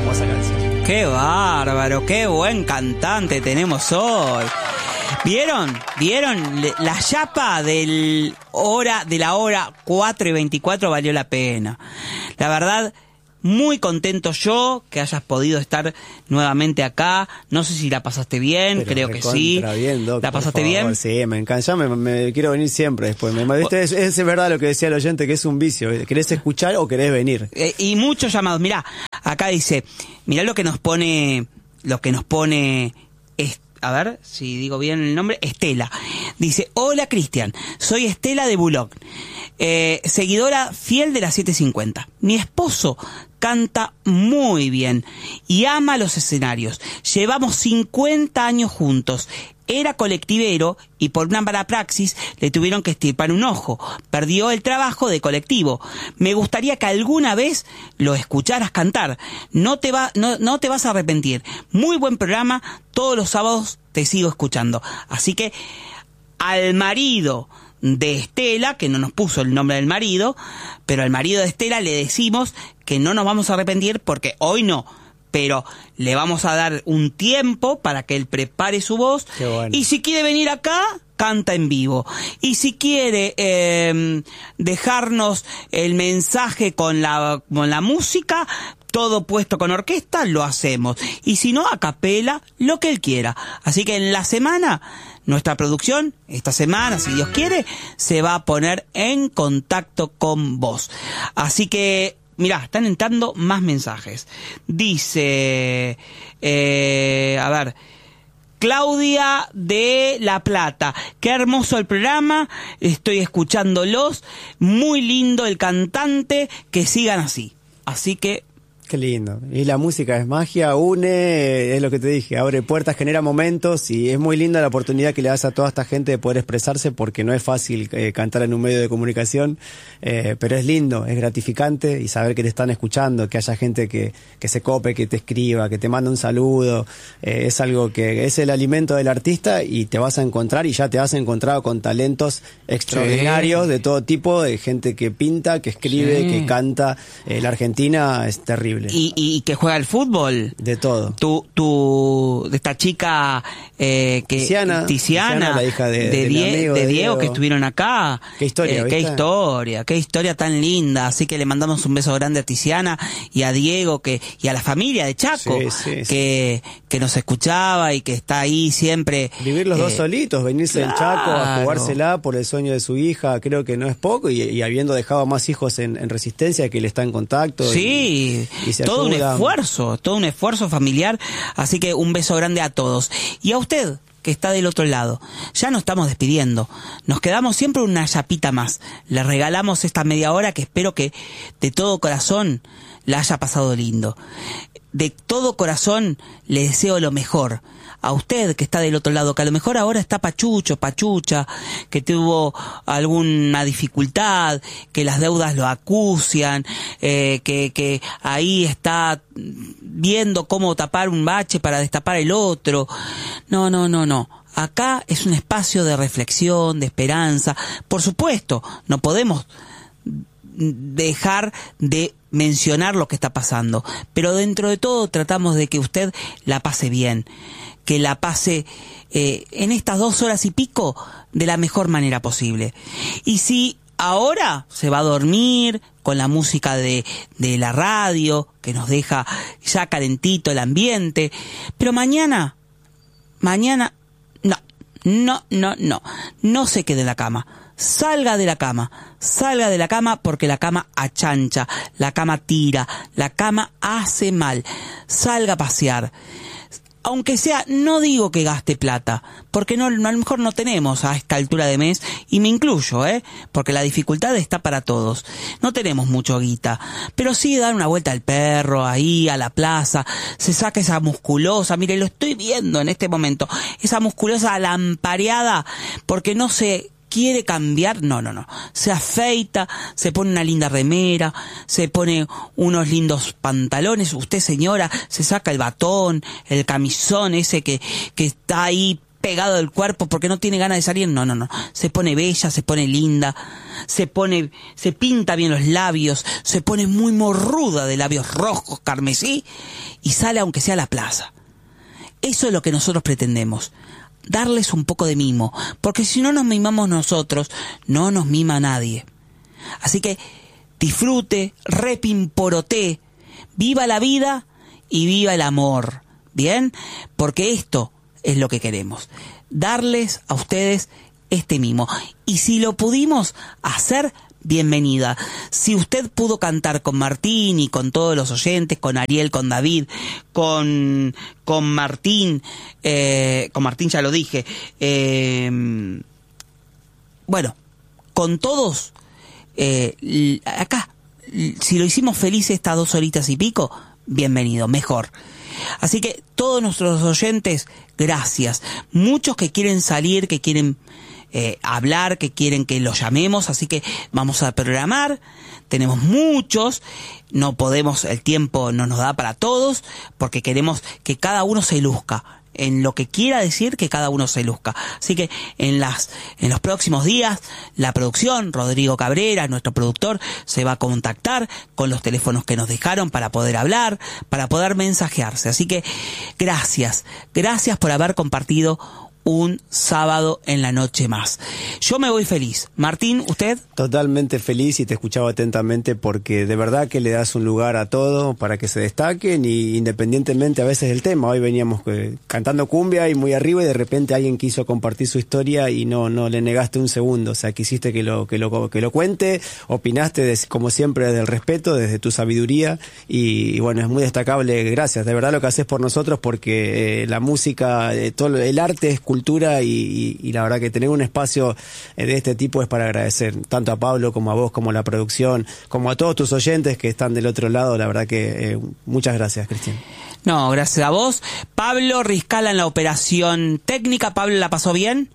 hermosa canción. ¡Qué bárbaro! ¡Qué buen cantante tenemos hoy! ¿Vieron la chapa de la hora 4:24 valió la pena? La verdad, muy contento yo que hayas podido estar nuevamente acá. No sé si la pasaste bien, pero creo que sí. Bien, Doc, ¿La pasaste bien? Sí, me encanta. Ya me quiero venir siempre después. Es verdad lo que decía el oyente, que es un vicio. ¿Querés escuchar o querés venir? Y muchos llamados. Mirá, acá dice, mirá lo que nos pone, a ver si digo bien el nombre, Estela. Dice, hola Cristian, soy Estela de Bullock, seguidora fiel de la 750. Mi esposo canta muy bien y ama los escenarios. Llevamos 50 años juntos. Era colectivero y por una mala praxis le tuvieron que extirpar un ojo. Perdió el trabajo de colectivo. Me gustaría que alguna vez lo escucharas cantar. No te vas a arrepentir. Muy buen programa. Todos los sábados te sigo escuchando. Así que al marido de Estela, que no nos puso el nombre del marido, pero al marido de Estela le decimos que no nos vamos a arrepentir porque hoy no. Pero le vamos a dar un tiempo para que él prepare su voz. Qué bueno. Y si quiere venir acá, canta en vivo. Y si quiere dejarnos el mensaje con la música, todo puesto con orquesta, lo hacemos. Y si no, a capela, lo que él quiera. Así que en la semana, nuestra producción, esta semana, si Dios quiere, se va a poner en contacto con vos. Así que mirá, están entrando más mensajes. Dice, a ver, Claudia de La Plata. Qué hermoso el programa, estoy escuchándolos. Muy lindo el cantante, que sigan así. Así que Qué lindo. Y la música es magia, une, es lo que te dije, abre puertas, genera momentos y es muy linda la oportunidad que le das a toda esta gente de poder expresarse porque no es fácil cantar en un medio de comunicación, pero es lindo, es gratificante y saber que te están escuchando, que haya gente que se cope, que te escriba, que te manda un saludo, es algo que es el alimento del artista y te vas a encontrar y ya te has encontrado con talentos extraordinarios, sí, de todo tipo, de gente que pinta, que escribe, sí, que canta. La Argentina es terrible. Y que juega al fútbol. De todo. De esta chica Tiziana, la hija de Diego, que estuvieron acá. Qué historia, qué historia tan linda. Así que le mandamos un beso grande a Tiziana y a Diego y a la familia de Chaco, que nos escuchaba y que está ahí siempre. Vivir los dos solitos, venirse del Chaco a jugársela por el sueño de su hija, creo que no es poco, y habiendo dejado más hijos en Resistencia, que él está en contacto. Sí. Y todo un esfuerzo familiar, así que un beso grande a todos. Y a usted, que está del otro lado, ya nos estamos despidiendo, nos quedamos siempre una chapita más, le regalamos esta media hora que espero que de todo corazón la haya pasado lindo. De todo corazón le deseo lo mejor. A usted que está del otro lado, que a lo mejor ahora está pachucha, que tuvo alguna dificultad, que las deudas lo acucian, que ahí está viendo cómo tapar un bache para destapar el otro. No. Acá es un espacio de reflexión, de esperanza. Por supuesto, no podemos dejar de mencionar lo que está pasando, pero dentro de todo tratamos de que usted la pase bien, que la pase en estas 2 horas y pico de la mejor manera posible. Y si ahora se va a dormir con la música de la radio, que nos deja ya calentito el ambiente, pero mañana, no se quede en la cama. Salga de la cama porque la cama achancha, la cama tira, la cama hace mal. Salga a pasear. Aunque sea, no digo que gaste plata, porque a lo mejor no tenemos a esta altura de mes, y me incluyo, porque la dificultad está para todos. No tenemos mucho guita, pero sí dar una vuelta al perro, ahí, a la plaza, se saca esa musculosa, mire, lo estoy viendo en este momento, esa musculosa lampareada, porque no se quiere cambiar, no, se afeita, se pone una linda remera, se pone unos lindos pantalones, usted señora, se saca el batón, el camisón ese que está ahí pegado del cuerpo porque no tiene ganas de salir. No. Se pone bella, se pone linda, se pinta bien los labios, se pone muy morruda de labios rojos, carmesí, y sale aunque sea a la plaza. Eso es lo que nosotros pretendemos. Darles un poco de mimo, porque si no nos mimamos nosotros, no nos mima nadie. Así que disfrute, repimporote, viva la vida y viva el amor, ¿bien? Porque esto es lo que queremos, darles a ustedes este mimo. Y si lo pudimos hacer, bienvenida. Si usted pudo cantar con Martín y con todos los oyentes, con Ariel, con David, con Martín ya lo dije, bueno, con todos, acá, si lo hicimos feliz estas 2 horitas y pico, bienvenido, mejor. Así que todos nuestros oyentes, gracias. Muchos que quieren salir, que quieren hablar, que quieren que los llamemos, así que vamos a programar. Tenemos muchos, no podemos, el tiempo no nos da para todos, porque queremos que cada uno se luzca en lo que quiera decir, que cada uno se luzca. Así que en los próximos días, la producción, Rodrigo Cabrera, nuestro productor, se va a contactar con los teléfonos que nos dejaron para poder hablar, para poder mensajearse. Así que gracias por haber compartido un sábado en la noche más. Yo me voy feliz. Martín, ¿usted? Totalmente feliz, y te escuchaba atentamente porque de verdad que le das un lugar a todo para que se destaquen, y independientemente a veces del tema. Hoy veníamos cantando cumbia y muy arriba, y de repente alguien quiso compartir su historia y no le negaste un segundo. O sea, quisiste que lo cuente, opinaste como siempre desde el respeto, desde tu sabiduría, y bueno, es muy destacable. Gracias, de verdad lo que haces por nosotros, porque la música, todo el arte es cultura, y la verdad que tener un espacio de este tipo es para agradecer, tanto a Pablo como a vos, como a la producción, como a todos tus oyentes que están del otro lado. La verdad que muchas gracias, Cristian. No, gracias a vos. Pablo Riscala en la operación técnica. Pablo, ¿la pasó bien?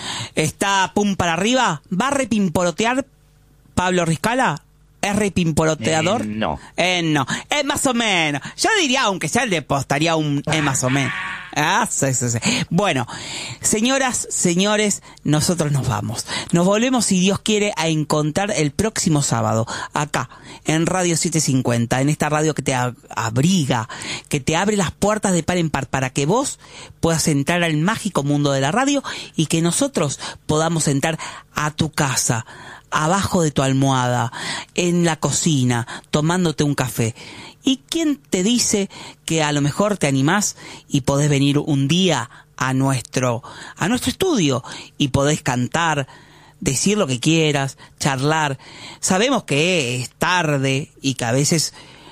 ¿Está pum para arriba? ¿Va a repimporotear Pablo Riscala? ¿Es repimporoteador? No. No. Es más o menos. Yo diría, aunque sea el de postaría un más o menos. Sí. Bueno, señoras, señores, nosotros nos vamos. Nos volvemos, si Dios quiere, a encontrar el próximo sábado, acá, en Radio 750, en esta radio que te abriga, que te abre las puertas de par en par, para que vos puedas entrar al mágico mundo de la radio, y que nosotros podamos entrar a tu casa, abajo de tu almohada, en la cocina, tomándote un café. ¿Y quién te dice que a lo mejor te animás y podés venir un día a nuestro estudio y podés cantar, decir lo que quieras, charlar? Sabemos que es tarde y que a veces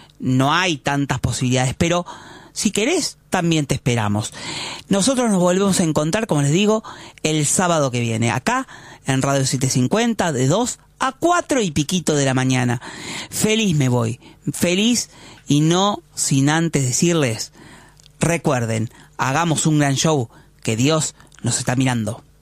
no hay tantas posibilidades, pero si querés, también te esperamos. Nosotros nos volvemos a encontrar, como les digo, el sábado que viene, acá en Radio 750, de 2 a 4 y piquito de la mañana. Feliz me voy, feliz, y no sin antes decirles, recuerden, hagamos un gran show, que Dios nos está mirando.